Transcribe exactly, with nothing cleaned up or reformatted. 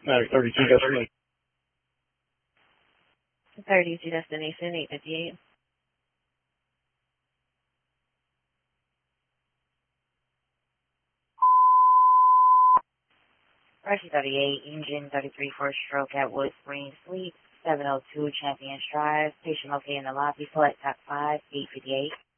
Matic thirty-two destination. thirty-two destination, eight fifty-eight. Rushy thirty-eight, engine thirty-three, first stroke at Wood Spring Suite, seven oh two Champions Drive, patient located in the lobby, select top five, eight fifty-eight.